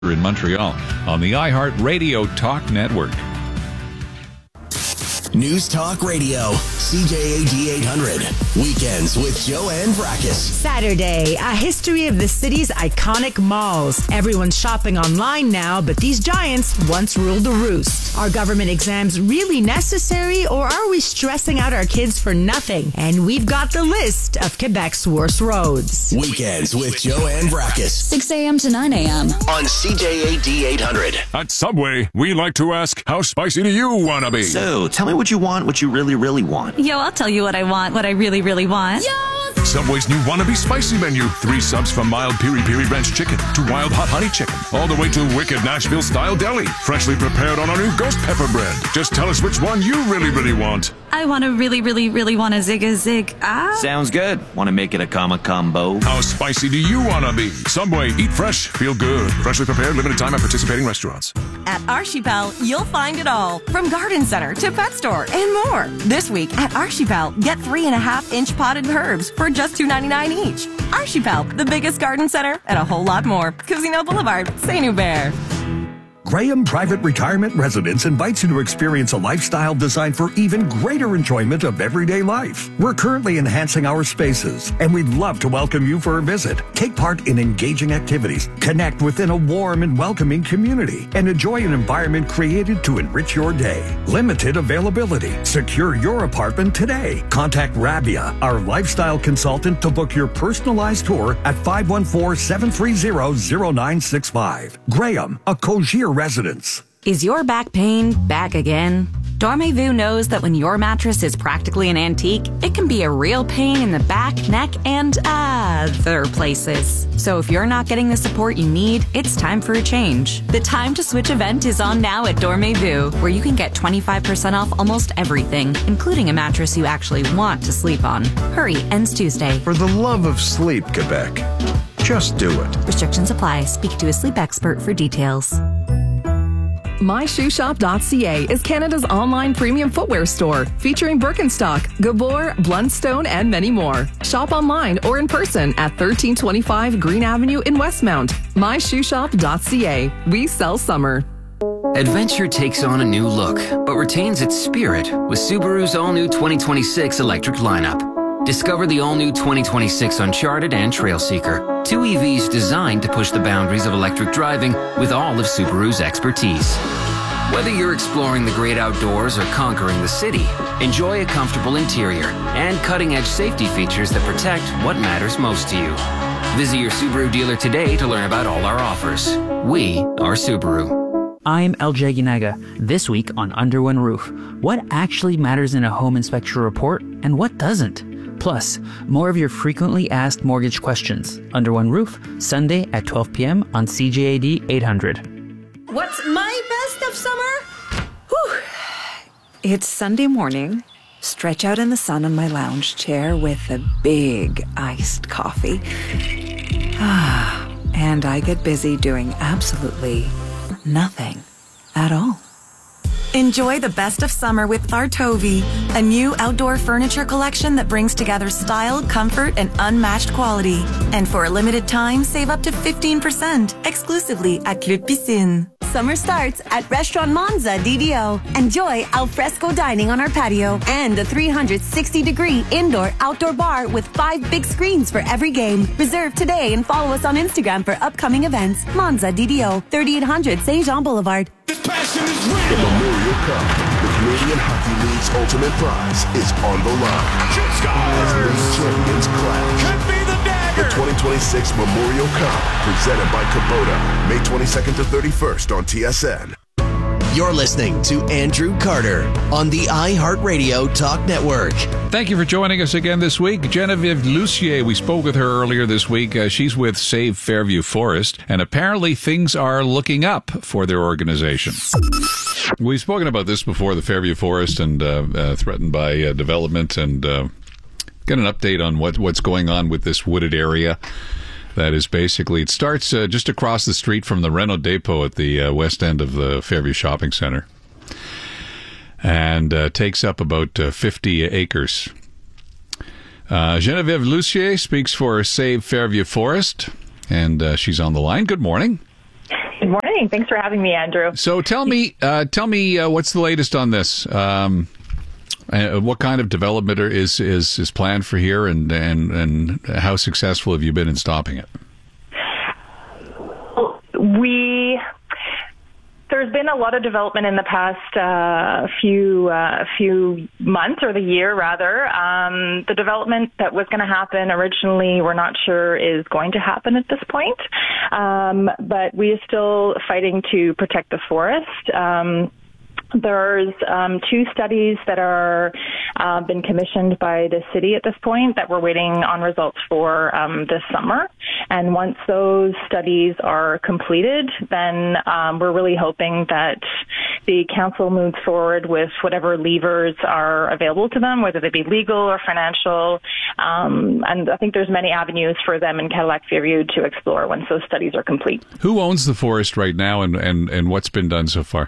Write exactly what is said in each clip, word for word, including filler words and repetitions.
in Montreal on the iHeart Radio Talk Network. News Talk Radio, C J A D eight hundred. Weekends with Joanne Vrackus. Saturday, a history of the city's iconic malls. Everyone's shopping online now, but these giants once ruled the roost. Are government exams really necessary, or are we stressing out our kids for nothing? And we've got the list of Quebec's worst roads. Weekends with Joanne Vrackus. six a.m. to nine a.m. on C J A D eight hundred. At Subway, we like to ask, how spicy do you want to be? So, tell me what you want, what you really, really want. Yo, I'll tell you what I want, what I really, really want. Yo! Subway's new Wannabe Spicy menu. Three subs from mild piri piri ranch chicken to wild hot honey chicken. All the way to wicked Nashville-style deli. Freshly prepared on our new ghost pepper bread. Just tell us which one you really, really want. I want to really, really, really want a zig a zig. Ah. Sounds good. Want to make it a comma combo? How spicy do you want to be? Subway, eat fresh, feel good. Freshly prepared, limited time at participating restaurants. At Archipel, you'll find it all. From garden center to pet store and more. This week at Archipel, get three and a half inch potted herbs for just two ninety-nine each. Archipel, the biggest garden center and a whole lot more. Casino Boulevard, Saint Hubert. Graham Private Retirement Residence invites you to experience a lifestyle designed for even greater enjoyment of everyday life. We're currently enhancing our spaces, and we'd love to welcome you for a visit. Take part in engaging activities, connect within a warm and welcoming community, and enjoy an environment created to enrich your day. Limited availability. Secure your apartment today. Contact Rabia, our lifestyle consultant, to book your personalized tour at five one four, seven three zero, zero nine six five. Graham, a Cogier residence. Is your back pain back again? Dormez-vous knows that when your mattress is practically an antique, it can be a real pain in the back, neck, and other places. So if you're not getting the support you need, it's time for a change. The Time to Switch event is on now at Dormez-vous, where you can get twenty-five percent off almost everything, including a mattress you actually want to sleep on. Hurry, ends Tuesday. For the love of sleep, Quebec, just do it. Restrictions apply. Speak to a sleep expert for details. my shoe shop dot c a is Canada's online premium footwear store, featuring Birkenstock, Gabor, Blundstone, and many more. Shop online or in person at thirteen twenty-five Green Avenue in Westmount. my shoe shop dot c a. We sell summer. Adventure takes on a new look, but retains its spirit with Subaru's all-new twenty twenty-six electric lineup. Discover the all-new twenty twenty-six Uncharted and Trailseeker, two E Vs designed to push the boundaries of electric driving with all of Subaru's expertise. Whether you're exploring the great outdoors or conquering the city, enjoy a comfortable interior and cutting-edge safety features that protect what matters most to you. Visit your Subaru dealer today to learn about all our offers. We are Subaru. I'm L J Yanaga. This week on Under One Roof, what actually matters in a home inspection report and what doesn't? Plus, more of your frequently asked mortgage questions. Under One Roof, Sunday at twelve p.m. on C J A D eight hundred. What's my best of summer? Whew. It's Sunday morning. Stretch out in the sun on my lounge chair with a big iced coffee. And I get busy doing absolutely nothing at all. Enjoy the best of summer with Vartovi, a new outdoor furniture collection that brings together style, comfort, and unmatched quality. And for a limited time, save up to fifteen percent exclusively at Club Piscine. Summer starts at Restaurant Monza D D O. Enjoy al fresco dining on our patio and a three hundred sixty degree indoor-outdoor bar with five big screens for every game. Reserve today and follow us on Instagram for upcoming events. Monza D D O, thirty-eight hundred Saint Jean Boulevard. The Memorial Cup, the Canadian Hockey League's ultimate prize, is on the line. As league champions clash. Could be the dagger. The twenty twenty-six Memorial Cup, presented by Kubota, May twenty-second to thirty-first on T S N. You're listening to Andrew Carter on the iHeartRadio Talk Network. Thank you for joining us again this week. Genevieve Lucier, we spoke with her earlier this week. Uh, she's with Save Fairview Forest, and apparently things are looking up for their organization. We've spoken about this before, the Fairview Forest, and uh, uh, threatened by uh, development, and uh, get an update on what, what's going on with this wooded area. That is basically, it starts uh, just across the street from the Renault Depot at the uh, west end of the Fairview Shopping Center, and uh, takes up about uh, fifty acres. Uh, Genevieve Lucier speaks for Save Fairview Forest, and uh, she's on the line. Good morning. Good morning. Thanks for having me, Andrew. So tell me, uh, tell me, uh, what's the latest on this? Um, uh, what kind of development is is is planned for here, and and and how successful have you been in stopping it? We. There's been a lot of development in the past uh, few uh, few months, or the year rather. Um, the development that was going to happen originally, we're not sure is going to happen at this point. Um, but we are still fighting to protect the forest. Um, There's um, two studies that are uh, been commissioned by the city at this point that we're waiting on results for um, this summer. And once those studies are completed, then um, we're really hoping that the council moves forward with whatever levers are available to them, whether they be legal or financial. Um, and I think there's many avenues for them in Cadillac Fairview to explore once those studies are complete. Who owns the forest right now, and, and, and what's been done so far?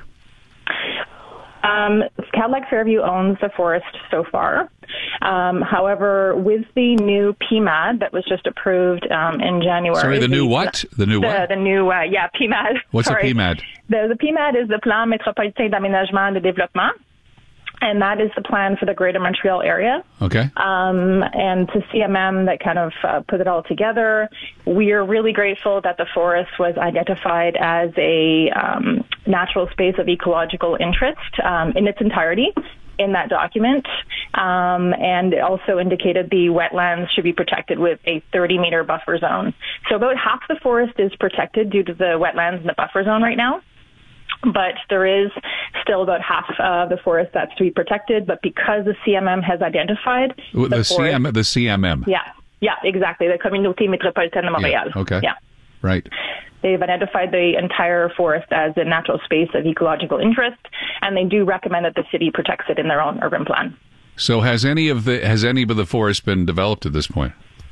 Um, Cadillac Fairview owns the forest so far. Um, however, with the new P M A D that was just approved um, in January. Sorry, the new what? The new the, what? The new, uh, yeah, P M A D. What's Sorry. a P M A D? The, the P M A D is the Plan Métropolitain d'Aménagement et de Développement. And that is the plan for the Greater Montreal area. Okay. Um, and to C M M that kind of uh, put it all together. We are really grateful that the forest was identified as a um, natural space of ecological interest um, in its entirety in that document. Um, and it also indicated the wetlands should be protected with a thirty meter buffer zone. So about half the forest is protected due to the wetlands in the buffer zone right now. But there is still about half of the forest that's to be protected. But because the C M M has identified the, the C forest, M, the C M M. Yeah, yeah, exactly. The Communauté Métropolitaine de Montréal. Yeah, okay. Yeah. Right. They've identified the entire forest as a natural space of ecological interest, and they do recommend that the city protects it in their own urban plan. So has any of the has any of the forest been developed at this point?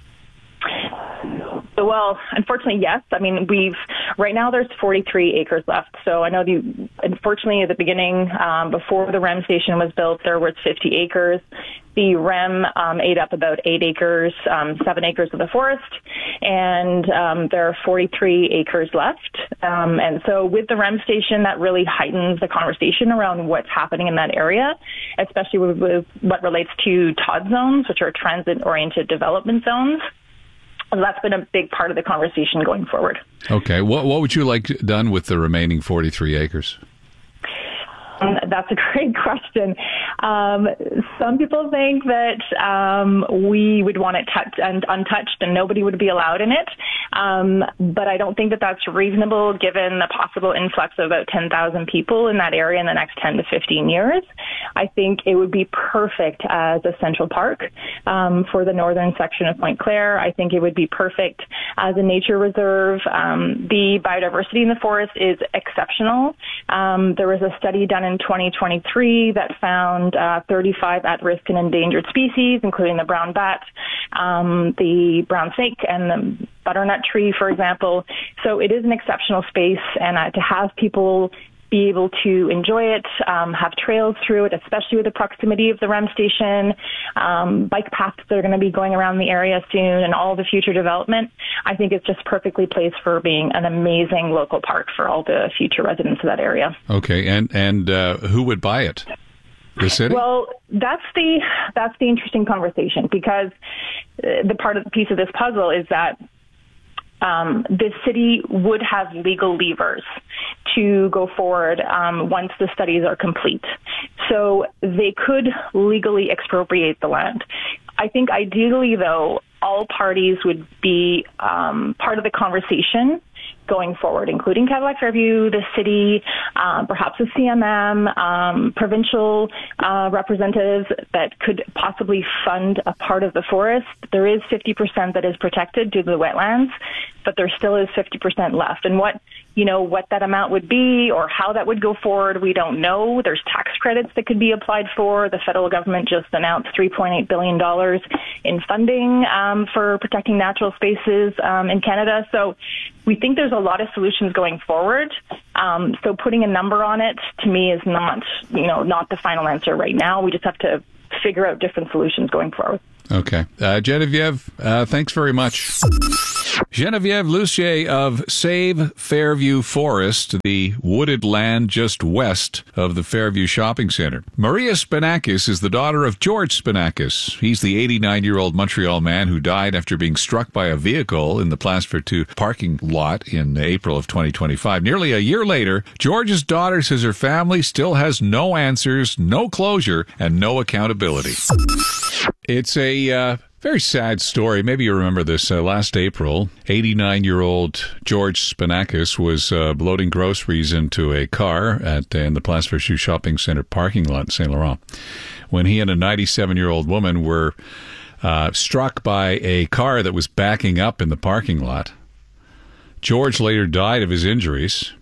Well, unfortunately, yes. I mean, we've right now there's forty-three acres left. So I know the unfortunately at the beginning, um, before the R E M station was built, there was fifty acres. The R E M um, ate up about eight acres, um, seven acres of the forest, and um, there are forty-three acres left. Um, and so with the R E M station, that really heightens the conversation around what's happening in that area, especially with, with what relates to T O D zones, which are transit-oriented development zones. And that's been a big part of the conversation going forward. Okay. What what would you like done with the remaining forty-three acres? Um, that's a great question. Um, some people think that um, we would want it touched and untouched and nobody would be allowed in it. Um, but I don't think that that's reasonable given the possible influx of about ten thousand people in that area in the next ten to fifteen years. I think it would be perfect as a central park um, for the northern section of Pointe-Claire. I think it would be perfect as a nature reserve. Um, the biodiversity in the forest is exceptional. Um, there was a study done in twenty twenty-three that found uh, thirty-five at-risk and endangered species, including the brown bat, um, the brown snake, and the butternut tree, for example. So it is an exceptional space, and uh, to have people be able to enjoy it, um, have trails through it, especially with the proximity of the R E M station, um, bike paths that are going to be going around the area soon, and all the future development. I think it's just perfectly placed for being an amazing local park for all the future residents of that area. Okay, and and uh, who would buy it? The city? Well, that's the that's the interesting conversation, because the part of the piece of this puzzle is that Um, the city would have legal levers to go forward um, once the studies are complete. So they could legally expropriate the land. I think ideally, though, all parties would be um, part of the conversation going forward, including Cadillac Fairview, the city, uh, perhaps the C M M, um, provincial uh, representatives that could possibly fund a part of the forest. There is fifty percent that is protected due to the wetlands, but there still is fifty percent left. And what, you know, what that amount would be or how that would go forward, we don't know. There's tax credits that could be applied for. The federal government just announced three point eight billion dollars in funding um, for protecting natural spaces um, in Canada. So we think there's a lot of solutions going forward. Um, so putting a number on it, to me, is not, you know, not the final answer right now. We just have to figure out different solutions going forward. Okay. Uh, Genevieve, uh, thanks very much. Genevieve Lucier of Save Fairview Forest, the wooded land just west of the Fairview Shopping Centre. Maria Spinakis is the daughter of George Spinakis. He's the eighty-nine-year-old Montreal man who died after being struck by a vehicle in the Place Vertu parking lot in April of twenty twenty-five. Nearly a year later, George's daughter says her family still has no answers, no closure, and no accountability. It's a uh, very sad story. Maybe you remember this. Uh, last April, eighty-nine-year-old George Spinakis was uh, loading groceries into a car at uh, in the Place Vertu Shopping Centre parking lot in Saint Laurent when he and a ninety-seven-year-old woman were uh, struck by a car that was backing up in the parking lot. George later died of his injuries.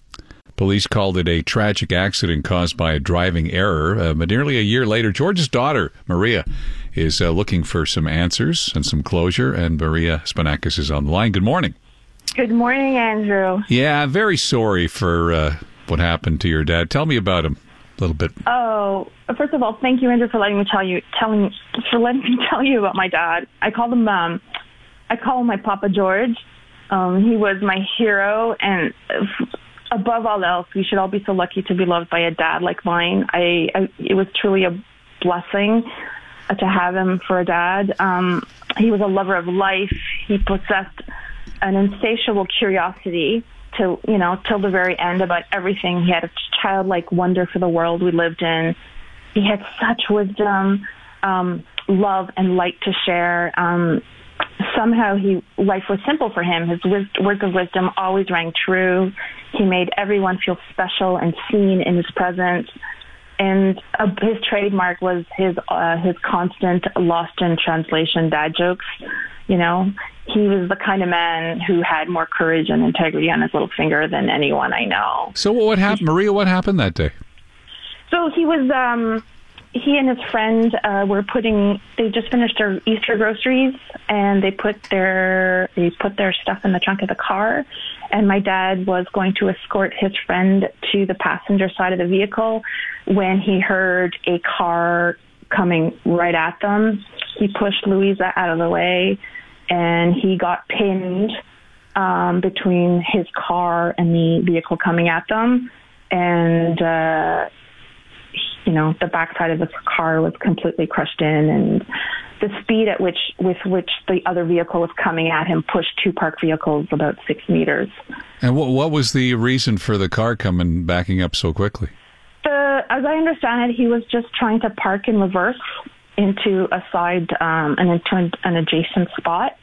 Police called it a tragic accident caused by a driving error. Uh, but nearly a year later, George's daughter, Maria, is uh, looking for some answers and some closure, and Maria Spinakis is on the line. Good morning. Good morning, Andrew. Yeah, I'm very sorry for uh, what happened to your dad. Tell me about him a little bit. Oh, first of all, thank you, Andrew, for letting me tell you, telling for letting me tell you about my dad. I call him, um, I call him my Papa George. Um, he was my hero, and above all else, we should all be so lucky to be loved by a dad like mine. I, I it was truly a blessing to have him for a dad. Um, he was a lover of life. He possessed an insatiable curiosity to, you know, till the very end about everything. He had a childlike wonder for the world we lived in. He had such wisdom, um, love, and light to share. Um, somehow he life was simple for him. His wis- words of wisdom always rang true. He made everyone feel special and seen in his presence. And uh, his trademark was his uh, his constant lost in translation dad jokes. You know, he was the kind of man who had more courage and integrity on his little finger than anyone I know. So what happened, Maria? What happened that day? So he was, um, he and his friend uh, were putting. They just finished their Easter groceries, and they put their they put their stuff in the trunk of the car. And my dad was going to escort his friend to the passenger side of the vehicle when he heard a car coming right at them. He pushed Louisa out of the way, and he got pinned um, between his car and the vehicle coming at them. And, uh, you know, the backside of the car was completely crushed in, and the speed at which with which the other vehicle was coming at him pushed two parked vehicles about six meters. And what what was the reason for the car coming backing up so quickly? The, as I understand it, he was just trying to park in reverse into a side um, and into an, an adjacent spot.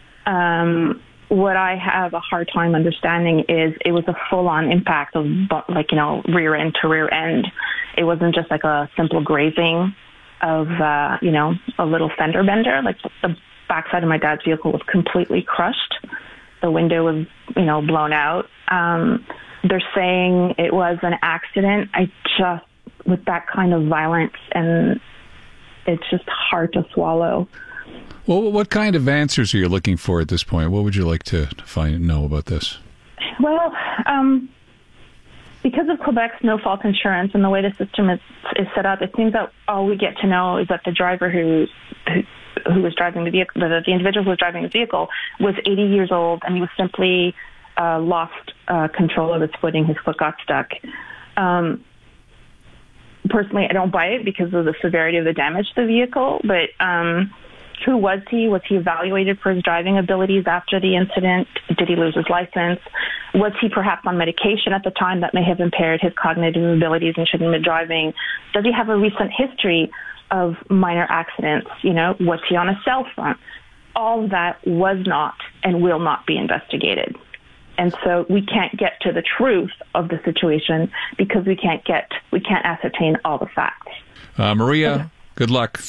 Um, what I have a hard time understanding is it was a full-on impact of, like, you know, rear end to rear end. It wasn't just like a simple grazing of, uh, you know, a little fender bender. Like, the backside of my dad's vehicle was completely crushed. The window was, you know, blown out. Um, they're saying it was an accident. I just, with that kind of violence, and it's just hard to swallow. Well, what kind of answers are you looking for at this point? What would you like to find know about this? Well, um, because of Quebec's no-fault insurance and the way the system is, is set up, it seems that all we get to know is that the driver who who, who was driving the vehicle, the, the individual who was driving the vehicle, was eighty years old, and he was simply uh, lost uh, control of his footing. His foot got stuck. Um, personally, I don't buy it because of the severity of the damage to the vehicle, but um, who was he? Was he evaluated for his driving abilities after the incident? Did he lose his license? Was he perhaps on medication at the time that may have impaired his cognitive abilities and shouldn't have been driving? Does he have a recent history of minor accidents? You know, was he on a cell phone? All of that was not and will not be investigated. And so we can't get to the truth of the situation because we can't get, we can't ascertain all the facts. Uh, Maria, good luck.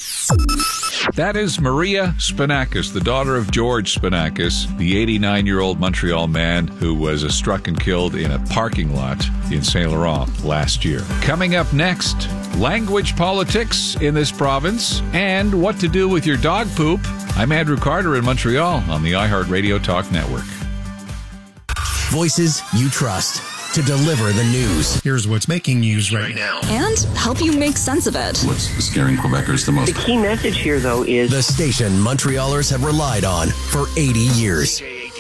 That is Maria Spinakis, the daughter of George Spinakis, the eighty-nine-year-old Montreal man who was uh, struck and killed in a parking lot in Saint Laurent last year. Coming up next, language politics in this province and what to do with your dog poop. I'm Andrew Carter in Montreal on the iHeartRadio Talk Network. Voices you trust to deliver the news. Here's what's making news right now. And help you make sense of it. What's scaring Quebecers the most? The key message here, though, is the station Montrealers have relied on for eighty years.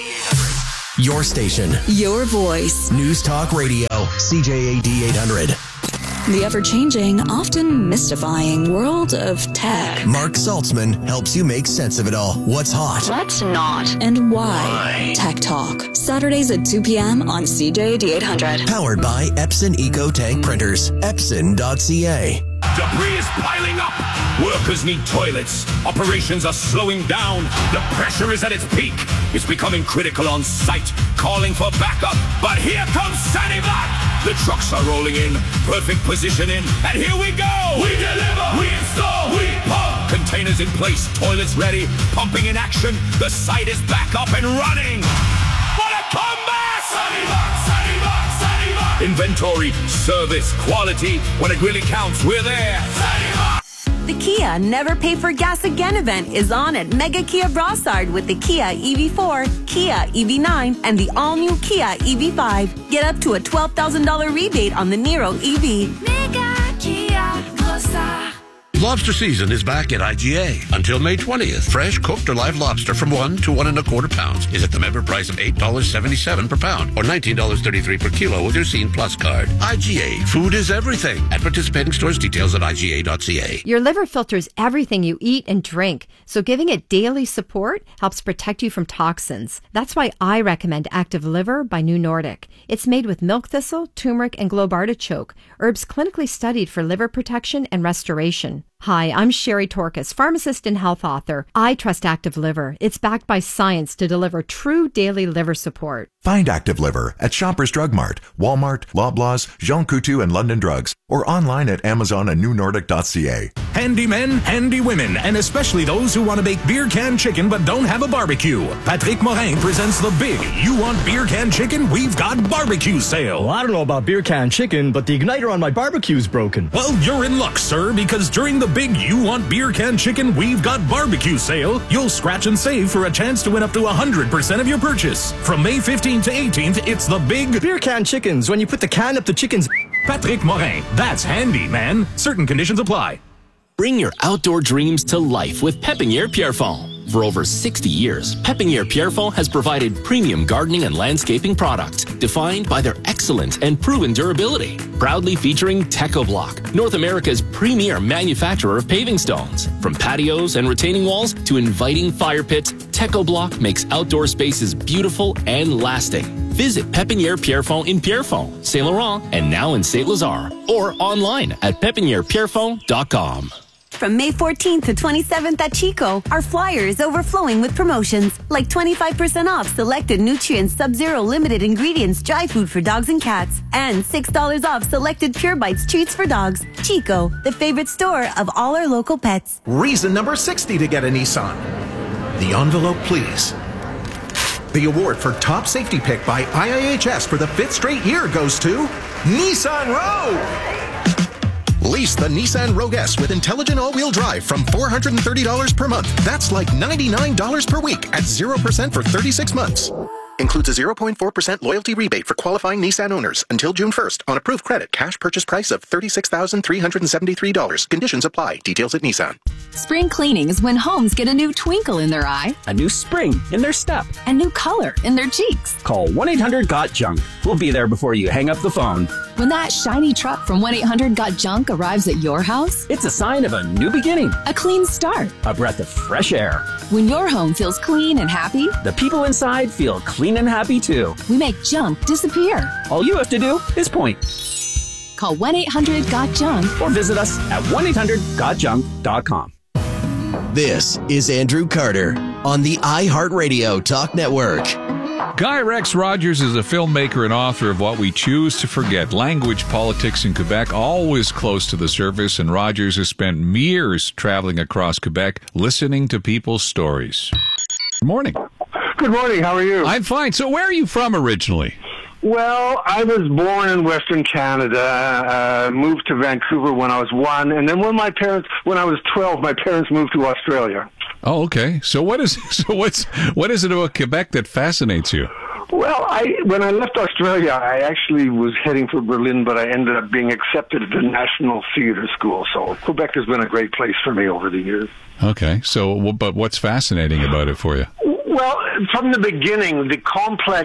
Your station. Your voice. News Talk Radio. C J A D eight hundred. The ever-changing, often mystifying world of tech. Mark Saltzman helps you make sense of it all. What's hot? What's not? And why? why? Tech Talk. Saturdays at two p.m. on C J A D eight hundred. Powered by Epson Eco Tank Printers. Epson dot C A. Debris is piling up. Workers need toilets. Operations are slowing down. The pressure is at its peak. It's becoming critical on site, calling for backup. But here comes Sandy Black. The trucks are rolling in, perfect positioning, and here we go! We deliver, we install, we pump! Containers in place, toilets ready, pumping in action, the site is back up and running! What a comeback! Sandy Black, Sandy Black, Sandy Black! Inventory, service, quality, when it really counts, we're there! Sandy Black! The Kia Never Pay for Gas Again event is on at Mega Kia Brossard with the Kia E V four, Kia E V nine, and the all-new Kia E V five. Get up to a twelve thousand dollars rebate on the Niro E V. Mega Kia Brossard. Lobster season is back at I G A until May twentieth. Fresh, cooked, or live lobster from one to one and a quarter pounds is at the member price of eight dollars and seventy-seven cents per pound or nineteen dollars and thirty-three cents per kilo with your Scene Plus card. I G A, food is everything. At participating stores, details at I G A dot C A. Your liver filters everything you eat and drink, so giving it daily support helps protect you from toxins. That's why I recommend Active Liver by New Nordic. It's made with milk thistle, turmeric, and globe artichoke, herbs clinically studied for liver protection and restoration. Hi, I'm Sherry Torkis, pharmacist and health author. I trust Active Liver. It's backed by science to deliver true daily liver support. Find Active Liver at Shoppers Drug Mart, Walmart, Loblaws, Jean Coutu, and London Drugs, or online at Amazon and New Nordic dot C A. Handy men, handy women, and especially those who want to bake beer can chicken but don't have a barbecue. Patrick Morin presents the big You Want Beer Can Chicken? We've got barbecue sale. Well, I don't know about beer can chicken, but the igniter on my barbecue's broken. Well, you're in luck, sir, because during the big You Want Beer Can Chicken, We've Got Barbecue sale, you'll scratch and save for a chance to win up to one hundred percent of your purchase. From May fifteenth to eighteenth, it's the big Beer Can Chickens, when you put the can up the chicken's... Patrick Morin, that's handy, man. Certain conditions apply. Bring your outdoor dreams to life with Pépinière Pierrefonds. For over sixty years, Pépinière Pierrefonds has provided premium gardening and landscaping products defined by their excellent and proven durability. Proudly featuring TechoBlock, North America's premier manufacturer of paving stones. From patios and retaining walls to inviting fire pits, TechoBlock makes outdoor spaces beautiful and lasting. Visit Pépinière Pierrefonds in Pierrefonds, Saint Laurent, and now in Saint Lazare, or online at pépinière pierrefonds dot com. From May fourteenth to twenty-seventh at Chico, our flyer is overflowing with promotions like twenty-five percent off selected Nutrient Sub-Zero limited ingredients dry food for dogs and cats, and six dollars off selected Pure Bites treats for dogs. Chico, the favorite store of all our local pets. Reason number sixty to get a Nissan. The envelope, please. The award for top safety pick by I I H S for the fifth straight year goes to Nissan Rogue. Lease the Nissan Rogue S with intelligent all-wheel drive from four hundred thirty dollars per month. That's like ninety-nine dollars per week at zero percent for thirty-six months. Includes a zero point four percent loyalty rebate for qualifying Nissan owners until June first on approved credit. Cash purchase price of thirty-six thousand three hundred seventy-three dollars. Conditions apply. Details at Nissan. Spring cleaning is when homes get a new twinkle in their eye, a new spring in their step, a new color in their cheeks. Call one eight hundred got junk. We'll be there before you hang up the phone. When that shiny truck from one eight hundred got junk arrives at your house, it's a sign of a new beginning, a clean start, a breath of fresh air. When your home feels clean and happy, the people inside feel clean and happy too. We make junk disappear. All you have to do is point. Call one eight hundred got junk or visit us at one eight hundred got junk dot com. This is Andrew Carter on the iHeartRadio Talk Network. Guy Rex Rogers is a filmmaker and author of What We Choose to Forget, Language, Politics in Quebec, always close to the surface, and Rogers has spent years traveling across Quebec, listening to people's stories. Good morning. Good morning. How are you? I'm fine. So where are you from originally? Well, I was born in Western Canada, uh, moved to Vancouver when I was one, and then when my parents, when I was twelve, my parents moved to Australia. Oh, okay. So what is so what's what is it about Quebec that fascinates you? Well, I when I left Australia, I actually was heading for Berlin, but I ended up being accepted at the National Theatre School. So Quebec has been a great place for me over the years. Okay. So, but what's fascinating about it for you? Well, from the beginning, the complex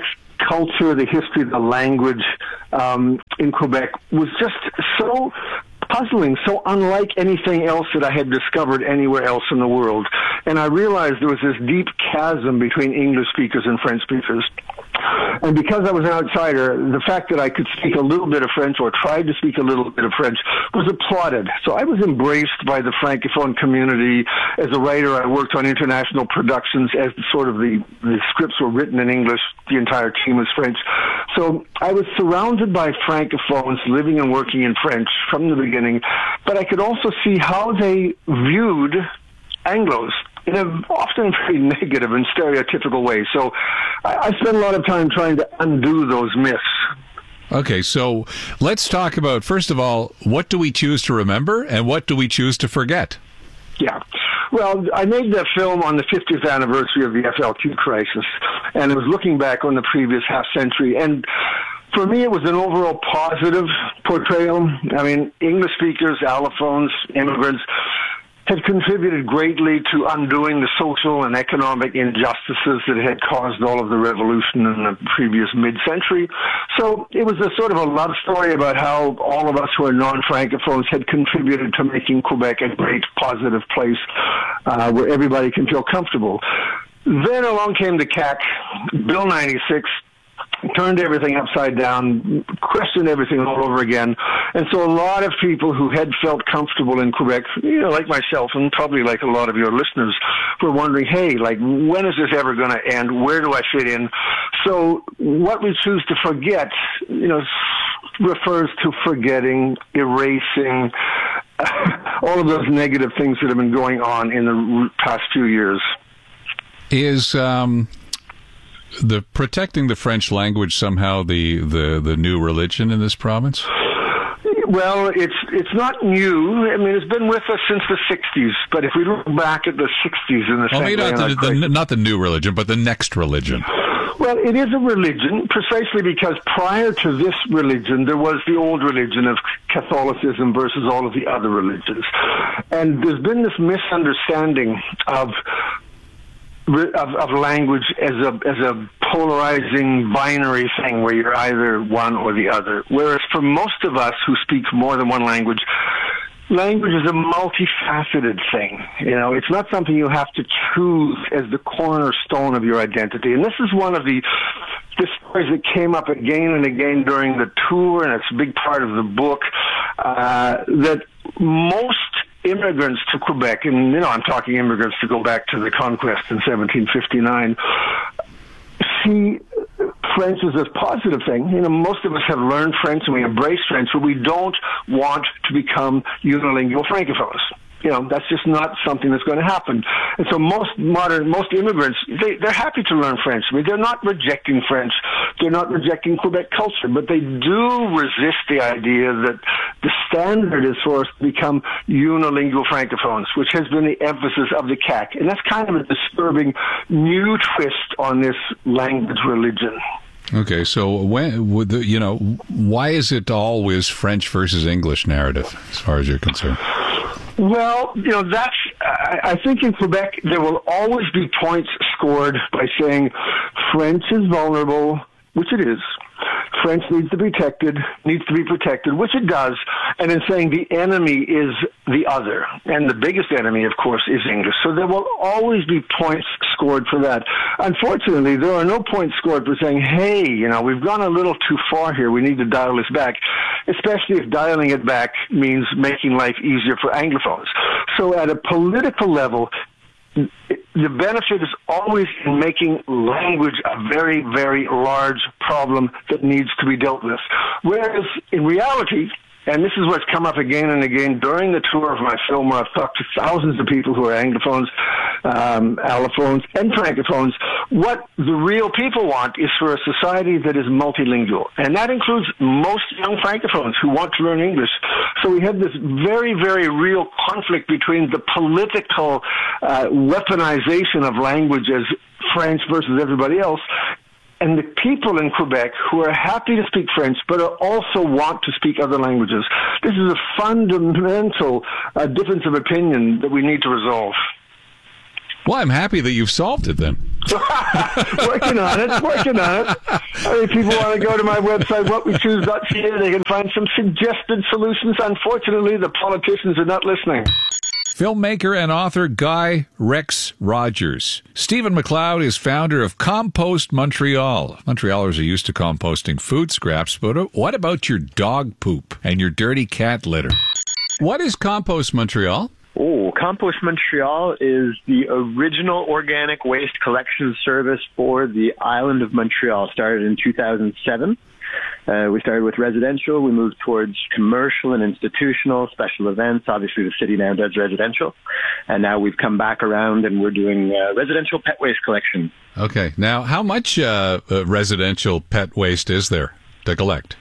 culture, the history, the language um, in Quebec was just so puzzling, so unlike anything else that I had discovered anywhere else in the world. And I realized there was this deep chasm between English speakers and French speakers. And because I was an outsider, the fact that I could speak a little bit of French or tried to speak a little bit of French was applauded. So I was embraced by the Francophone community. As a writer, I worked on international productions as sort of the, the scripts were written in English. The entire team was French. So I was surrounded by Francophones living and working in French from the beginning, but I could also see how they viewed Anglos in an often very negative and stereotypical way. So I, I spent a lot of time trying to undo those myths. Okay, so let's talk about, first of all, what do we choose to remember and what do we choose to forget? Yeah. Well, I made that film on the fiftieth anniversary of the F L Q crisis, and it was looking back on the previous half century. And for me, it was an overall positive portrayal. I mean, English speakers, allophones, immigrants had contributed greatly to undoing the social and economic injustices that had caused all of the revolution in the previous mid-century. So it was a sort of a love story about how all of us who are non-Francophones had contributed to making Quebec a great positive place uh, where everybody can feel comfortable. Then along came the C A Q, Bill ninety-six, turned everything upside down, questioned everything all over again. And so a lot of people who had felt comfortable in Quebec, you know, like myself and probably like a lot of your listeners, were wondering, hey, like, when is this ever going to end? Where do I fit in? So what we choose to forget, you know, refers to forgetting, erasing, all of those negative things that have been going on in the past few years. Is um, the protecting the French language somehow the, the, the new religion in this province? Well, it's it's not new. I mean, it's been with us since the sixties. But if we look back at the sixties in the well, maybe not the, the, not the new religion, but the next religion. Well, it is a religion precisely because prior to this religion, there was the old religion of Catholicism versus all of the other religions. And there's been this misunderstanding of Of, of language as a as a polarizing binary thing where you're either one or the other. Whereas for most of us who speak more than one language, language is a multifaceted thing. You know, it's not something you have to choose as the cornerstone of your identity. And this is one of the the stories that came up again and again during the tour, and it's a big part of the book, uh, that most immigrants to Quebec, and you know, I'm talking immigrants to go back to the conquest in seventeen fifty-nine, see French as a positive thing. You know, most of us have learned French and we embrace French, but we don't want to become unilingual Francophones. You know, that's just not something that's going to happen. And so most modern, most immigrants, they, they're happy to learn French. I mean, they're not rejecting French. They're not rejecting Quebec culture, but they do resist the idea that the standard is for us to become unilingual Francophones, which has been the emphasis of the C A Q. And that's kind of a disturbing new twist on this language religion. Okay, so when would the, you know, why is it always French versus English narrative, as far as you're concerned? Well, you know, that's, I, I think in Quebec there will always be points scored by saying French is vulnerable, which it is. French needs to be protected, needs to be protected, which it does, and in saying the enemy is the other. And the biggest enemy, of course, is English. So there will always be points scored for that. Unfortunately, there are no points scored for saying, hey, you know, we've gone a little too far here. We need to dial this back, especially if dialing it back means making life easier for Anglophones. So at a political level, the benefit is always in making language a very, very large problem that needs to be dealt with. Whereas in reality, and this is what's come up again and again during the tour of my film, where I've talked to thousands of people who are Anglophones, um, allophones, and Francophones, what the real people want is for a society that is multilingual. And that includes most young Francophones who want to learn English. So we have this very, very real conflict between the political uh, weaponization of language as French versus everybody else, and the people in Quebec who are happy to speak French but also want to speak other languages. This is a fundamental uh, difference of opinion that we need to resolve. Well, I'm happy that you've solved it then. Working on it, working on it. I mean, people want to go to my website, what we choose dot c a. They can find some suggested solutions. Unfortunately, the politicians are not listening. Filmmaker and author Guy Rex Rogers. Stephen McLeod is founder of Compost Montreal. Montrealers are used to composting food scraps, but what about your dog poop and your dirty cat litter? What is Compost Montreal? Oh, Compost Montreal is the original organic waste collection service for the island of Montreal. Started in two thousand seven. Uh, we started with residential. We moved towards commercial and institutional, special events. Obviously, the city now does residential. And now we've come back around and we're doing uh, residential pet waste collection. Okay. Now, how much uh, uh, residential pet waste is there to collect?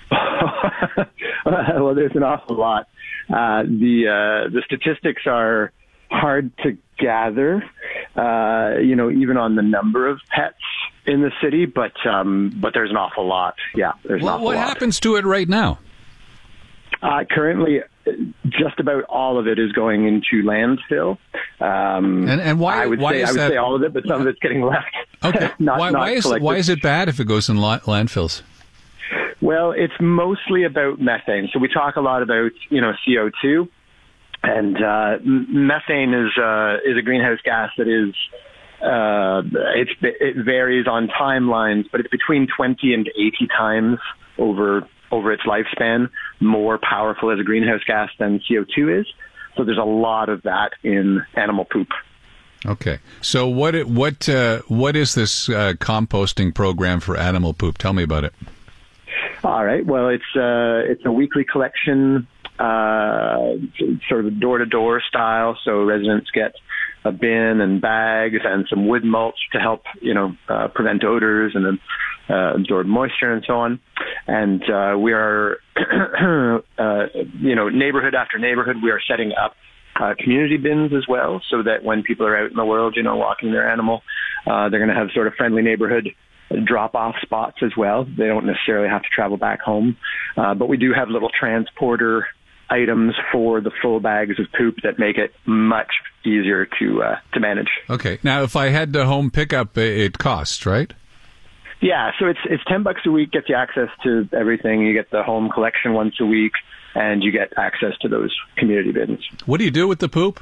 Well, there's an awful lot. Uh, the uh, the statistics are hard to gather, uh, you know, even on the number of pets in the city, but um, but there's an awful lot. Yeah, there's well, an awful what lot. What happens to it right now? Uh, currently, just about all of it is going into landfill. Um, and and why? I would why say is I would that? say all of it, but some of it's getting left. Okay. not, why, not why is collected. why is it bad if it goes in la- landfills? Well, it's mostly about methane. So we talk a lot about, you know, C O two, and uh, methane is uh, is a greenhouse gas that is uh, it's, it varies on timelines, but it's between twenty and eighty times over over its lifespan more powerful as a greenhouse gas than C O two is. So there's a lot of that in animal poop. Okay. So what it, what uh, what is this uh, composting program for animal poop? Tell me about it. All right. Well, it's uh, it's a weekly collection, uh, sort of door-to-door style. So residents get a bin and bags and some wood mulch to help, you know, uh, prevent odors and uh, absorb moisture and so on. And uh, we are, uh, you know, neighborhood after neighborhood, we are setting up uh, community bins as well, so that when people are out in the world, you know, walking their animal, uh, they're going to have sort of friendly neighborhood drop-off spots as well. They don't necessarily have to travel back home. Uh, but we do have little transporter items for the full bags of poop that make it much easier to uh, to manage. Okay. Now, if I had the home pickup, it costs, right? Yeah, so it's it's ten bucks a week, gets you access to everything. You get the home collection once a week, and you get access to those community bins. What do you do with the poop?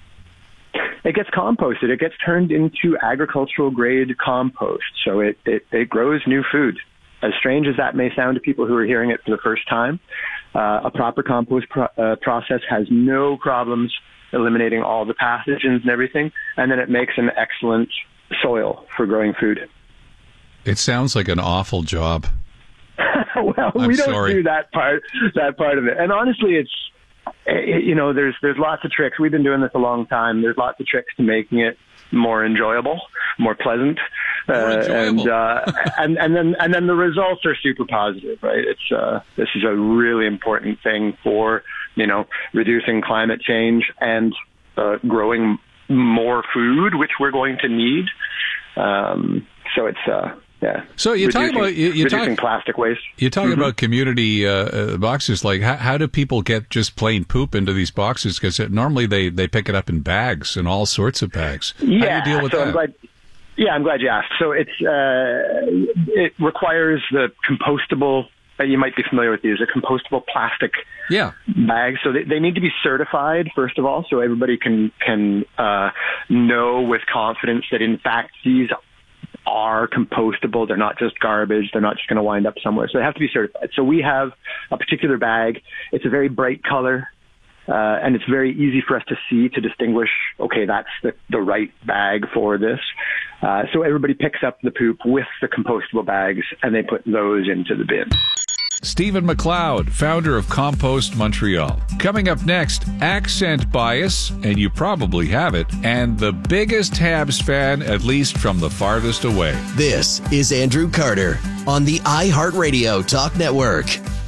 It gets composted. It gets turned into agricultural grade compost. So it, it, it grows new food. As strange as that may sound to people who are hearing it for the first time, uh, a proper compost pro- uh, process has no problems eliminating all the pathogens and everything. And then it makes an excellent soil for growing food. It sounds like an awful job. well, I'm we don't sorry. do that part, that part of it. And honestly, it's, you know, there's there's lots of tricks. We've been doing this a long time. There's lots of tricks to making it more enjoyable, more pleasant, more uh, enjoyable. and uh, and and then and then the results are super positive, right? It's uh, this is a really important thing for, you know, reducing climate change and uh, growing more food, which we're going to need. Um, so it's. Uh, Yeah. So you talk about you, you reducing talk plastic waste. You talk Mhm. about community uh, uh, boxes. Like, how, how do people get just plain poop into these boxes? Because normally they, they pick it up in bags and all sorts of bags. Yeah. How do you deal with so that? I'm glad. Yeah, I'm glad you asked. So it's uh, it requires the compostable. Uh, you might be familiar with these. A compostable plastic yeah. bags. So they, they need to be certified first of all, so everybody can can uh, know with confidence that in fact these are compostable. They're not just garbage. They're not just going to wind up somewhere. So they have to be certified. So we have a particular bag. It's a very bright color, uh, and it's very easy for us to see, to distinguish, okay, that's the, the right bag for this. Uh, so everybody picks up the poop with the compostable bags, and they put those into the bin. Stephen McLeod, founder of Compost Montreal. Coming up next, accent bias, and you probably have it, and the biggest Habs fan, at least from the farthest away. This is Andrew Carter on the iHeartRadio Talk Network.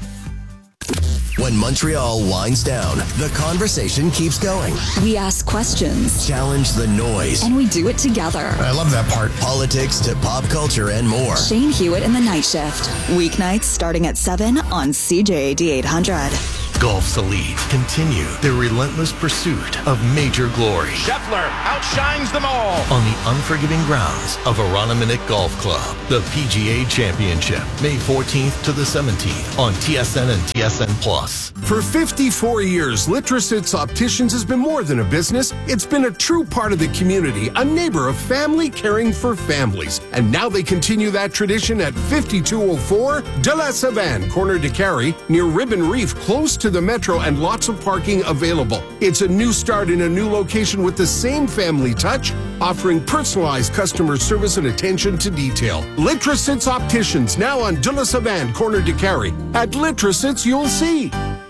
When Montreal winds down, the conversation keeps going. We ask questions, challenge the noise, and we do it together. I love that part. Politics to pop culture and more. Shane Hewitt in the Night Shift. Weeknights starting at seven on C J A D eight hundred. Golf's elite continue their relentless pursuit of major glory. Scheffler outshines them all. On the unforgiving grounds of Aroniminick Golf Club, the P G A Championship, May fourteenth to the seventeenth on T S N and T S N Plus. For fifty-four years, Litrasits Opticians has been more than a business. It's been a true part of the community, a neighbor of family caring for families. And now they continue that tradition at fifty-two oh four De La Savane, corner de Carry, near Ribbon Reef, close to the metro and lots of parking available. It's a new start in a new location with the same family touch, offering personalized customer service and attention to detail. Litrasits Opticians, now on De La Savane, corner de Carry. At Litrasits, you'll see.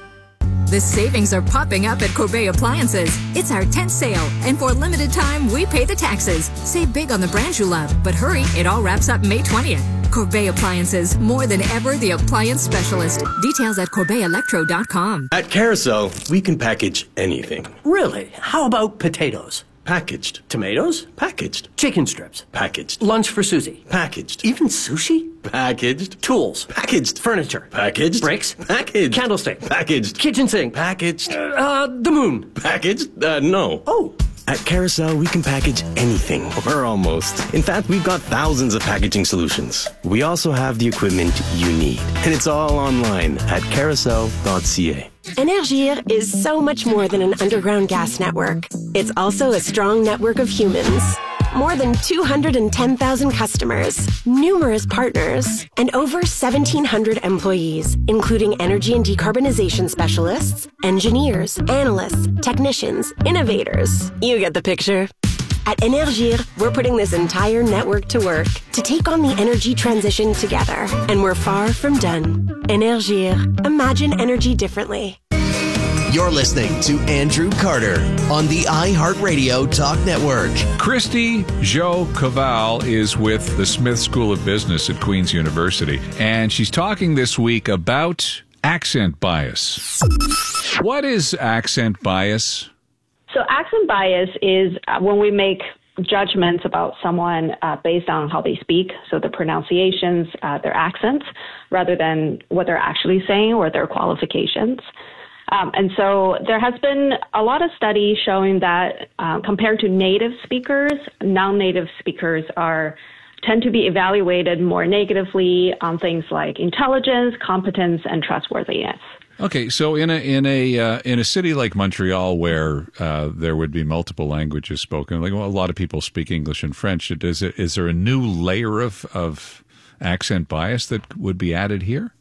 The savings are popping up at Corbet Appliances. It's our tenth sale, and for a limited time, we pay the taxes. Save big on the brands you love, but hurry, it all wraps up May twentieth. Corbet Appliances, more than ever the appliance specialist. Details at corbet electro dot com. At Carousel, we can package anything. Really? How about potatoes? Packaged. Tomatoes? Packaged. Chicken strips? Packaged. Lunch for Susie? Packaged. Even sushi? Packaged. Tools? Packaged. Furniture? Packaged. Bricks? Packaged. Candlestick? Packaged. Kitchen sink? Packaged. Uh, the moon? Packaged? Uh, no. Oh. At Carousel, we can package anything, or almost. In fact, we've got thousands of packaging solutions. We also have the equipment you need, and it's all online at carousel dot c a. Énergir is so much more than an underground gas network. It's also a strong network of humans. More than two hundred ten thousand customers, numerous partners, and over seventeen hundred employees, including energy and decarbonization specialists, engineers, analysts, technicians, innovators. You get the picture. At Énergir, we're putting this entire network to work to take on the energy transition together. And we're far from done. Énergir. Imagine energy differently. You're listening to Andrew Carter on the iHeartRadio Talk Network. Christy Jo Caval is with the Smith School of Business at Queen's University, and she's talking this week about accent bias. What is accent bias? So accent bias is uh, when we make judgments about someone uh, based on how they speak, so the pronunciations, uh, their accents, rather than what they're actually saying or their qualifications. Um, and so there has been a lot of studies showing that uh, compared to native speakers, non-native speakers are tend to be evaluated more negatively on things like intelligence, competence, and trustworthiness. Okay, so in a in a uh, in a city like Montreal, where uh, there would be multiple languages spoken, like well, a lot of people speak English and French, is it, is there a new layer of of accent bias that would be added here?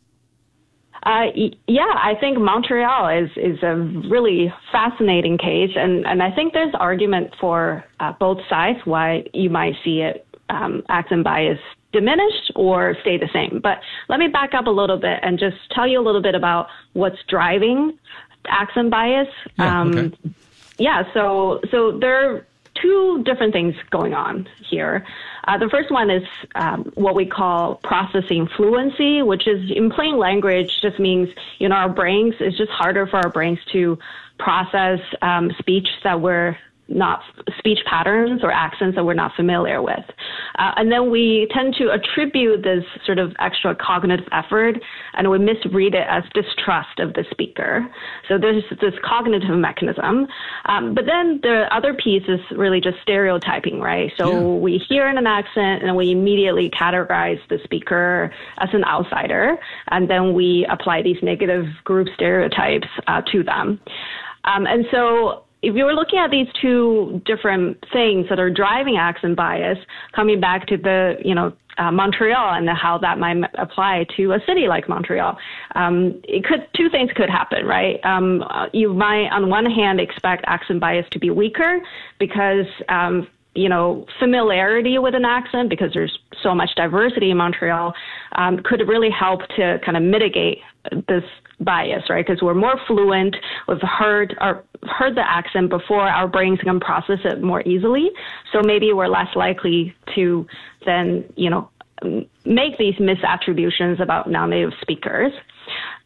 Uh, yeah, I think Montreal is, is a really fascinating case, and, and I think there's argument for uh, both sides why you might see it um, accent bias diminished or stay the same. But let me back up a little bit and just tell you a little bit about what's driving accent bias. Yeah, um, okay. yeah so so there are two different things going on here. Uh, the first one is um, what we call processing fluency, which is in plain language just means, you know, our brains, it's just harder for our brains to process um, speech that we're not speech patterns or accents that we're not familiar with. Uh, and then we tend to attribute this sort of extra cognitive effort and we misread it as distrust of the speaker. So there's this cognitive mechanism. Um, but then the other piece is really just stereotyping, right? So yeah. we hear an accent and we immediately categorize the speaker as an outsider. And then we apply these negative group stereotypes uh, to them. Um, and so if you were looking at these two different things that are driving accent bias, coming back to the, you know, uh, Montreal and how that might apply to a city like Montreal, um, it could two things could happen, right? Um, you might, on one hand, expect accent bias to be weaker because, um, you know, familiarity with an accent, because there's so much diversity in Montreal, um, could really help to kind of mitigate this bias, right? Because we're more fluent, we've heard our heard the accent before, our brains can process it more easily. So maybe we're less likely to then, you know, make these misattributions about non-native speakers.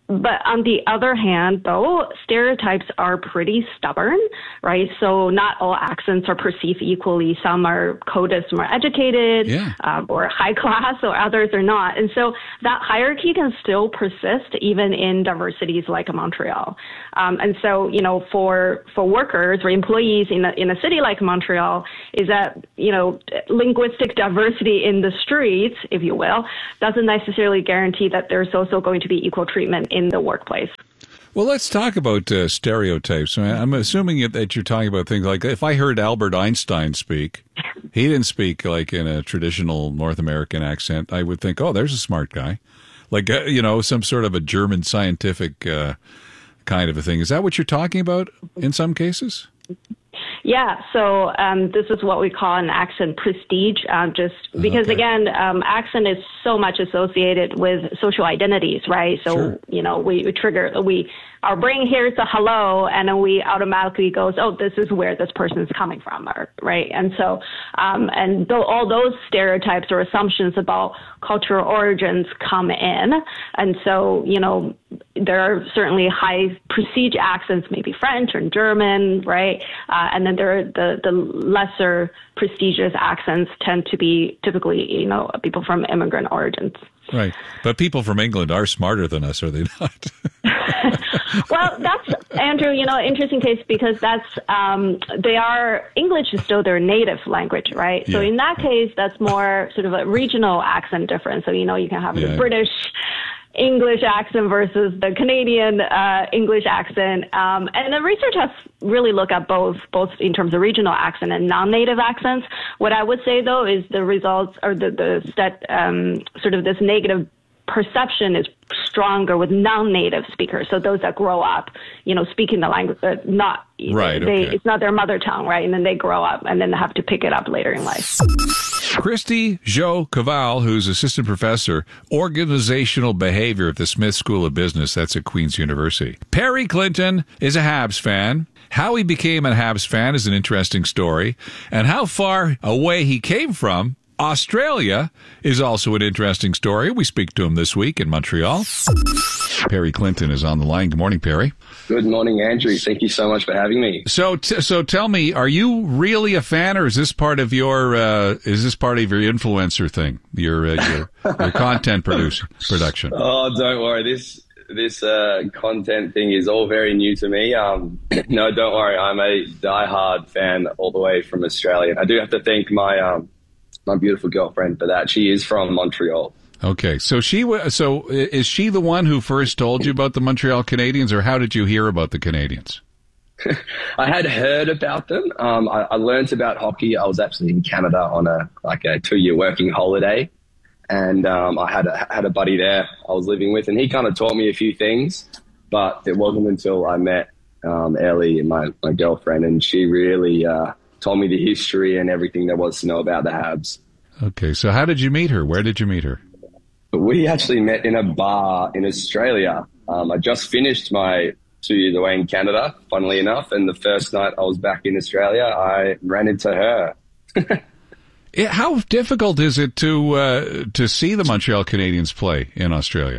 But on the other hand, though, stereotypes are pretty stubborn, right? So not all accents are perceived equally. Some are coded as more educated yeah. um, or high class, or others are not. And so that hierarchy can still persist even in diversities like Montreal. Um, and so, you know, for for workers or employees in a, in a city like Montreal, is that, you know, linguistic diversity in the streets, if you will, doesn't necessarily guarantee that there's also going to be equal treatment in the workplace. Well, let's talk about uh, stereotypes. I'm assuming that you're talking about things like, if I heard Albert Einstein speak, he didn't speak like in a traditional North American accent. I would think, oh, there's a smart guy. Like, uh, you know, some sort of a German scientific uh, kind of a thing. Is that what you're talking about in some cases? Yeah, so um, this is what we call an accent prestige, um, just because, okay. again, um, accent is so much associated with social identities, right? So, sure. you know, we, we trigger, we our brain hears a hello, and then we automatically goes, oh, this is where this person is coming from, or, right? And so, um, and th- all those stereotypes or assumptions about cultural origins come in. And so, you know, there are certainly high prestige accents, maybe French or German, right? Uh, and then there are the, the lesser prestigious accents tend to be typically, you know, people from immigrant origins. Right. But people from England are smarter than us, are they not? Well, that's, Andrew, you know, interesting case, because that's, um, they are, English is still their native language, right? Yeah. So in that case, that's more sort of a regional accent difference. So, you know, you can have yeah. the British English accent versus the Canadian uh, English accent. Um, and the research has really looked at both, both in terms of regional accent and non-native accents. What I would say, though, is the results or the, the that um, sort of this negative perception is stronger with non-native speakers. So those that grow up, you know, speaking the language, uh, not, right, they, okay. it's not their mother tongue, right? And then they grow up and then they have to pick it up later in life. Christy Jo Caval, who's assistant professor, organizational behavior at the Smith School of Business, that's at Queen's University. Perry Clinton is a Habs fan. How he became a Habs fan is an interesting story. And how far away he came from Australia is also an interesting story. We speak to him this week in Montreal. Perry Clinton is on the line. Good morning, Perry. Good morning, Andrew. Thank you so much for having me. So, t- so tell me, are you really a fan, or is this part of your uh, is this part of your influencer thing, your uh, your, your content producer production? Oh, don't worry. This this uh, content thing is all very new to me. Um, no, don't worry. I'm a diehard fan all the way from Australia. I do have to thank my um, my beautiful girlfriend for that. She is from Montreal. Okay, so she w- so is she the one who first told you about the Montreal Canadiens, or how did you hear about the Canadiens? I had heard about them. Um, I, I learned about hockey. I was actually in Canada on a like a two-year working holiday, and um, I had a, had a buddy there I was living with, and he kind of taught me a few things. But it wasn't until I met um, Ellie, my my girlfriend, and she really uh, told me the history and everything there was to know about the Habs. Okay, so how did you meet her? Where did you meet her? We actually met in a bar in Australia. Um, I just finished my two years away in Canada, funnily enough, and the first night I was back in Australia, I ran into her. Yeah, how difficult is it to uh, to see the Montreal Canadiens play in Australia?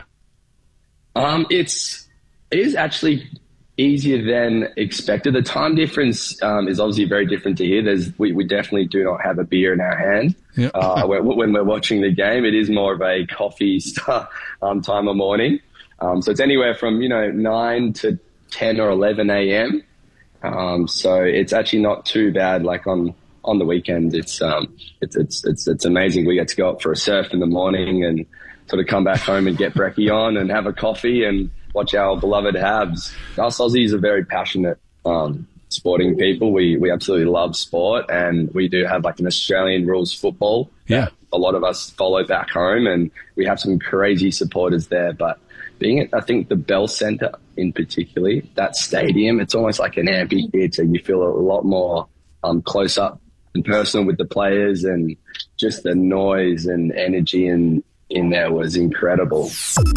Um, it's it is actually easier than expected. The time difference um, is obviously very different to here. There's we, we definitely do not have a beer in our hand. Yep. uh, when, when we're watching the game. It is more of a coffee start, um, time of morning. Um, so it's anywhere from, you know, nine to ten or eleven a.m. Um, so it's actually not too bad. Like on, on the weekend, it's, um, it's, it's, it's, it's amazing. We get to go up for a surf in the morning and sort of come back home and get brekkie on and have a coffee and watch our beloved Habs. Us Aussies are very passionate, um, sporting people. We we absolutely love sport, and we do have like an Australian rules football. Yeah, a lot of us follow back home, and we have some crazy supporters there. But being at, I think, the Bell Centre in particularly, that stadium, it's almost like an amphitheatre. You feel a lot more um, close up and personal with the players, and just the noise and energy in in there was incredible.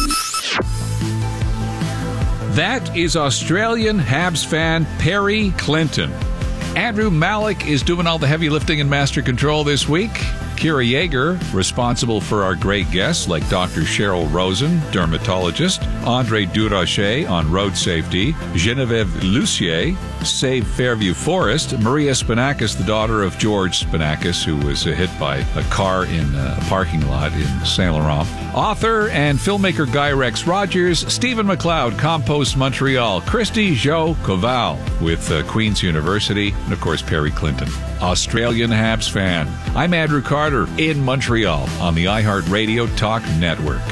That is Australian Habs fan Perry Clinton. Andrew Malik is doing all the heavy lifting and master control this week. Kira Yeager, responsible for our great guests like Doctor Cheryl Rosen, dermatologist, Andre Durocher on road safety, Genevieve Lucier, Save Fairview Forest, Maria Spinakis, the daughter of George Spinakis, who was uh, hit by a car in a parking lot in Saint Laurent, author and filmmaker Guy Rex Rogers, Stephen McLeod, Compost Montreal, Christy Jo Koval with uh, Queen's University, and of course Perry Clinton, Australian Habs fan. I'm Andrew Carter in Montreal on the iHeartRadio Talk Network.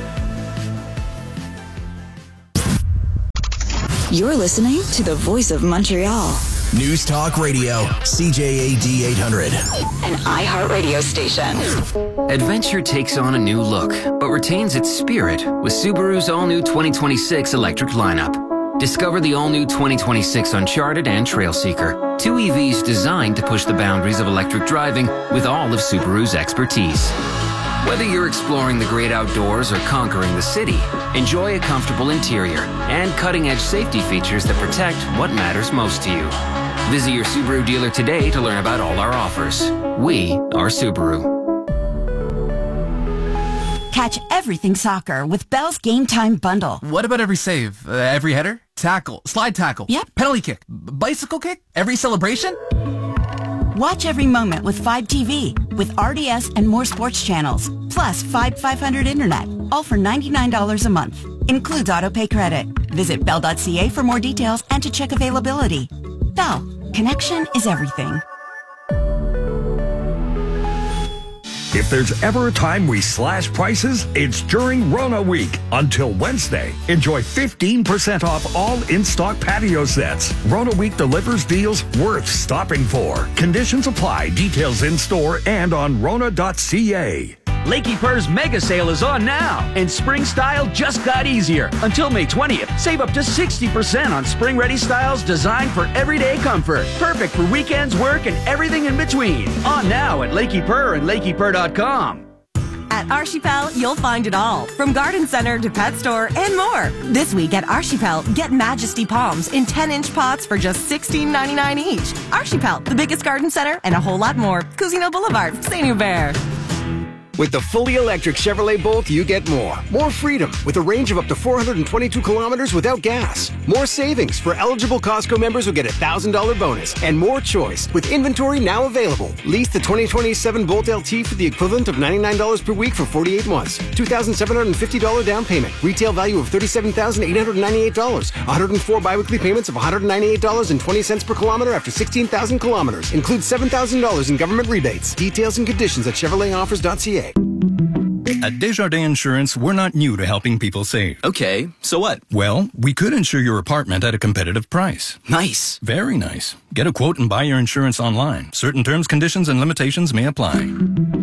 You're listening to the Voice of Montreal. News Talk Radio, C J A D eight hundred. An iHeartRadio station. Adventure takes on a new look, but retains its spirit with Subaru's all-new twenty twenty-six electric lineup. Discover the all-new twenty twenty-six Uncharted and Trailseeker, two E Vs designed to push the boundaries of electric driving with all of Subaru's expertise. Whether you're exploring the great outdoors or conquering the city, enjoy a comfortable interior and cutting-edge safety features that protect what matters most to you. Visit your Subaru dealer today to learn about all our offers. We are Subaru. Catch everything soccer with Bell's Game Time Bundle. What about every save? Uh, every header? Tackle? Slide tackle? Yep. Penalty kick? B- bicycle kick? Every celebration? Watch every moment with Fibe T V, with R D S and more sports channels, plus Fibe five hundred Internet, all for ninety-nine dollars a month. Includes autopay credit. Visit bell dot c a for more details and to check availability. Bell, connection is everything. If there's ever a time we slash prices, it's during Rona Week. Until Wednesday, enjoy fifteen percent off all in-stock patio sets. Rona Week delivers deals worth stopping for. Conditions apply. Details in-store and on rona dot c a. Lakey Purr's mega sale is on now, and spring style just got easier. Until May twentieth, save up to sixty percent on spring-ready styles designed for everyday comfort. Perfect for weekends, work, and everything in between. On now at Lakey Purr and lakey purr dot com. At Archipel, you'll find it all, from garden center to pet store and more. This week at Archipel, get Majesty palms in ten-inch pots for just sixteen ninety-nine each. Archipel, the biggest garden center and a whole lot more. Cousino Boulevard, Saint Hubert. With the fully electric Chevrolet Bolt, you get more. More freedom with a range of up to four hundred twenty-two kilometers without gas. More savings for eligible Costco members who get a one thousand dollars bonus. And more choice with inventory now available. Lease the twenty twenty-seven Bolt L T for the equivalent of ninety-nine dollars per week for forty-eight months. two thousand seven hundred fifty dollars down payment. Retail value of thirty-seven thousand eight hundred ninety-eight dollars. one hundred four biweekly payments of one hundred ninety-eight dollars and twenty cents per kilometer after sixteen thousand kilometers. Includes seven thousand dollars in government rebates. Details and conditions at chevrolet offers dot c a. At Desjardins Insurance, we're not new to helping people save. Okay, so what? Well, we could insure your apartment at a competitive price. Nice. Very nice. Get a quote and buy your insurance online. Certain terms, conditions, and limitations may apply.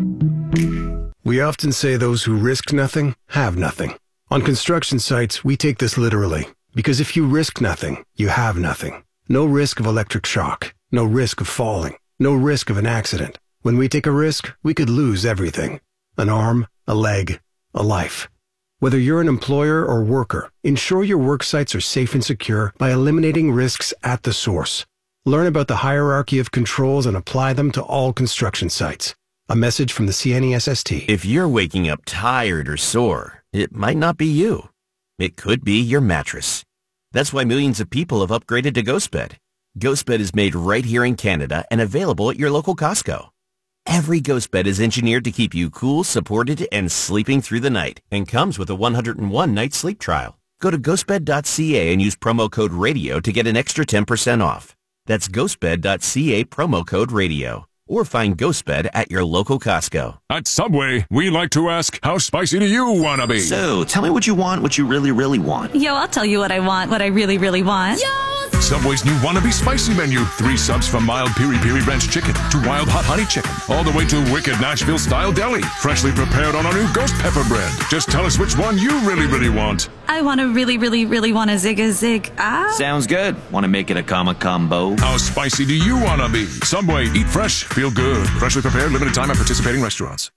We often say those who risk nothing have nothing. On construction sites, we take this literally. Because if you risk nothing, you have nothing. No risk of electric shock. No risk of falling. No risk of an accident. When we take a risk, we could lose everything. An arm, a leg, a life. Whether you're an employer or worker, ensure your work sites are safe and secure by eliminating risks at the source. Learn about the hierarchy of controls and apply them to all construction sites. A message from the C N E S S T. If you're waking up tired or sore, it might not be you. It could be your mattress. That's why millions of people have upgraded to GhostBed. GhostBed is made right here in Canada and available at your local Costco. Every GhostBed is engineered to keep you cool, supported, and sleeping through the night, and comes with a one hundred one night sleep trial. Go to ghost bed dot c a and use promo code RADIO to get an extra ten percent off. That's ghost bed dot c a, promo code RADIO. Or find GhostBed at your local Costco. At Subway, we like to ask, how spicy do you want to be? So, tell me what you want, what you really, really want. Yo, I'll tell you what I want, what I really, really want. Yo! Subway's new Wannabe Spicy menu. Three subs from mild piri-piri ranch chicken to wild hot honey chicken. All the way to wicked Nashville-style deli. Freshly prepared on our new ghost pepper bread. Just tell us which one you really, really want. I want to really, really, really want a zig a zig. Ah. Sounds good. Want to make it a comma combo? How spicy do you want to be? Subway, eat fresh, feel good. Freshly prepared, limited time at participating restaurants.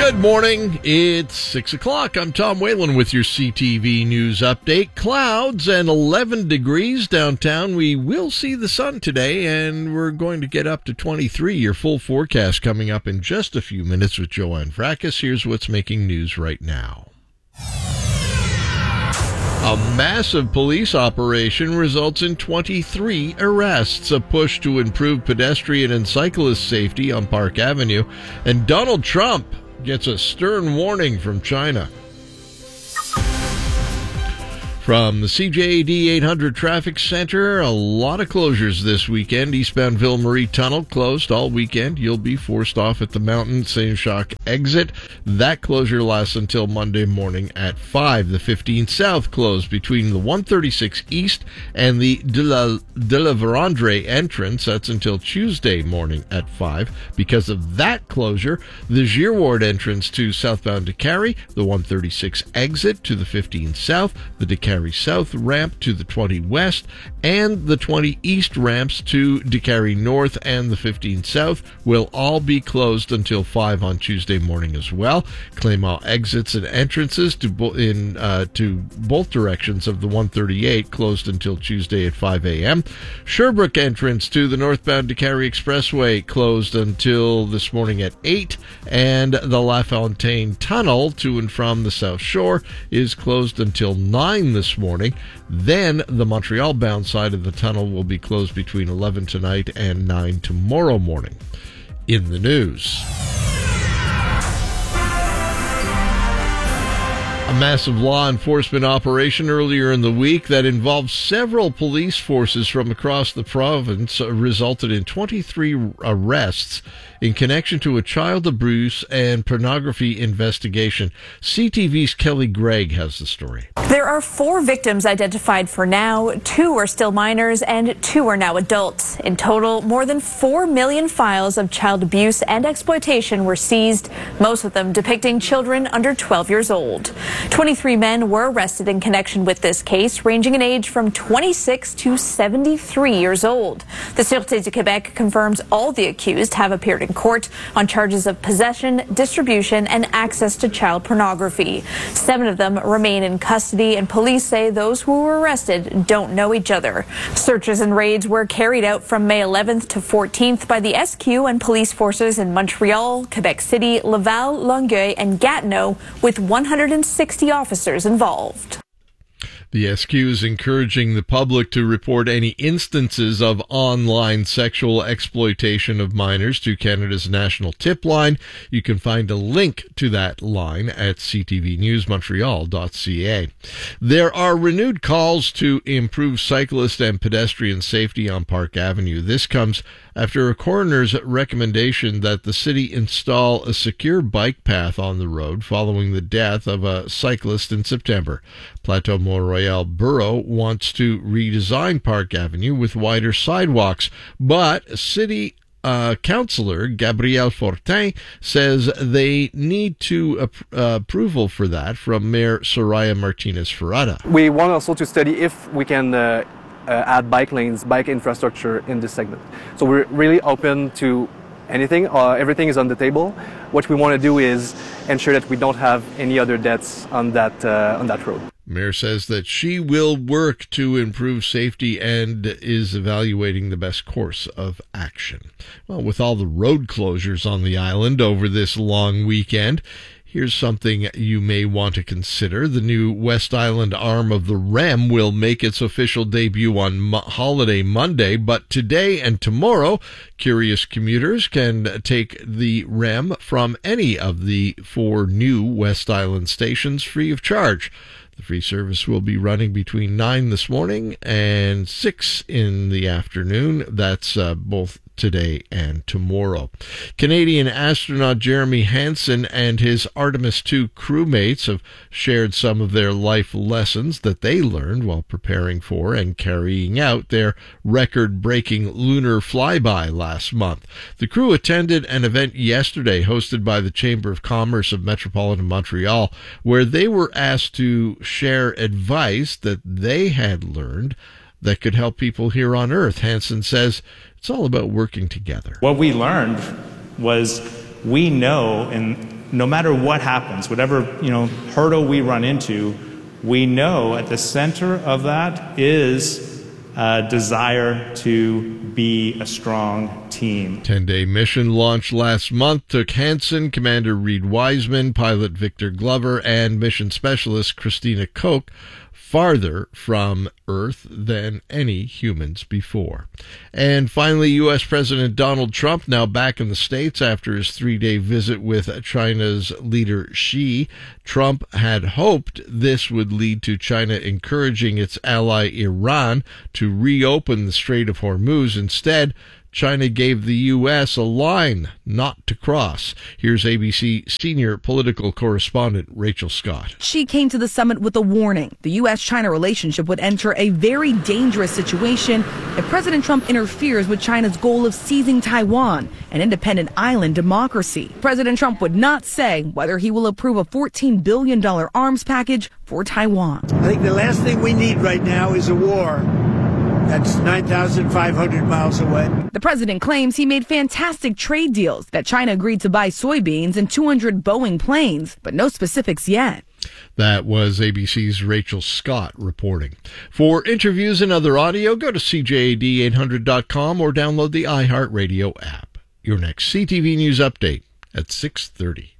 Good morning. It's six o'clock. I'm Tom Whalen with your C T V News Update. Clouds and eleven degrees downtown. We will see the sun today, and we're going to get up to twenty-three. Your full forecast coming up in just a few minutes with Joanne Fracas. Here's what's making news right now. A massive police operation results in twenty-three arrests, a push to improve pedestrian and cyclist safety on Park Avenue, and Donald Trump gets a stern warning from China. From the C J A D eight hundred Traffic Center, a lot of closures this weekend. Eastbound Ville Marie Tunnel closed all weekend. You'll be forced off at the Mountain Saint-Jacques exit. That closure lasts until Monday morning at five. The fifteen South closed between the one thirty-six East and the De La, De La Vérendrye entrance. That's until Tuesday morning at five. Because of that closure, the Girouard entrance to southbound Décarie, the one thirty-six exit to the fifteen South, the Décarie South ramp to the twenty West, and the twenty East ramps to Décarie North and the fifteen South will all be closed until five on Tuesday morning as well. Claymont exits and entrances to bo- in uh, to both directions of the one thirty-eight closed until Tuesday at five a.m. Sherbrooke entrance to the northbound Décarie Expressway closed until this morning at eight, and the La Fontaine Tunnel to and from the South Shore is closed until nine this morning. Then the Montreal-bound side of the tunnel will be closed between eleven tonight and nine tomorrow morning. In the news, a massive law enforcement operation earlier in the week that involved several police forces from across the province resulted in twenty-three arrests in connection to a child abuse and pornography investigation. C T V's Kelly Gregg has the story. There are four victims identified for now. Two are still minors and two are now adults. In total, more than four million files of child abuse and exploitation were seized, most of them depicting children under twelve years old. twenty-three men were arrested in connection with this case, ranging in age from twenty-six to seventy-three years old. The Sûreté du Québec confirms all the accused have appeared in court on charges of possession, distribution, and access to child pornography. Seven of them remain in custody, and police say those who were arrested don't know each other. Searches and raids were carried out from May eleventh to fourteenth by the S Q and police forces in Montreal, Quebec City, Laval, Longueuil, and Gatineau, with one hundred sixty officers involved. The S Q is encouraging the public to report any instances of online sexual exploitation of minors to Canada's National Tip Line. You can find a link to that line at c t v news montreal dot c a. There are renewed calls to improve cyclist and pedestrian safety on Park Avenue. This comes after a coroner's recommendation that the city install a secure bike path on the road following the death of a cyclist in September. Plateau Mont Royal Borough wants to redesign Park Avenue with wider sidewalks, but city uh, councillor Gabrielle Fortin says they need to ap- uh, approval for that from Mayor Soraya Martinez-Ferrada. We want also to study if we can uh, uh, add bike lanes, bike infrastructure in this segment. So we're really open to anything. Uh, everything is on the table. What we want to do is ensure that we don't have any other deaths on that uh, on that road. Mayor says that she will work to improve safety and is evaluating the best course of action. Well, with all the road closures on the island over this long weekend, here's something you may want to consider. The new West Island arm of the R E M will make its official debut on Mo- Holiday Monday, but today and tomorrow, curious commuters can take the R E M from any of the four new West Island stations free of charge. The free service will be running between nine this morning and six in the afternoon. That's uh, both today and tomorrow. Canadian astronaut Jeremy Hansen and his Artemis two crewmates have shared some of their life lessons that they learned while preparing for and carrying out their record-breaking lunar flyby last month. The crew attended an event yesterday hosted by the Chamber of Commerce of Metropolitan Montreal, where they were asked to share advice that they had learned that could help people here on Earth. Hansen says it's all about working together. What we learned was we know in no matter what happens, whatever, you know, hurdle we run into, we know at the center of that is a desire to be a strong team. ten-day mission launched last month took Hansen, Commander Reed Wiseman, pilot Victor Glover, and mission specialist Christina Koch farther from Earth than any humans before. And finally, U S. President Donald Trump now back in the States after his three-day visit with China's leader Xi. Trump had hoped this would lead to China encouraging its ally Iran to reopen the Strait of Hormuz. Instead, China gave the U S a line not to cross. Here's A B C senior political correspondent Rachel Scott. She came to the summit with a warning. The U S China relationship would enter a very dangerous situation if President Trump interferes with China's goal of seizing Taiwan, an independent island democracy. President Trump would not say whether he will approve a fourteen billion dollars arms package for Taiwan. I think the last thing we need right now is a war. That's nine thousand five hundred miles away. The president claims he made fantastic trade deals, that China agreed to buy soybeans and two hundred Boeing planes, but no specifics yet. That was A B C's Rachel Scott reporting. For interviews and other audio, go to C J A D eight hundred dot com or download the iHeartRadio app. Your next C T V News update at six thirty.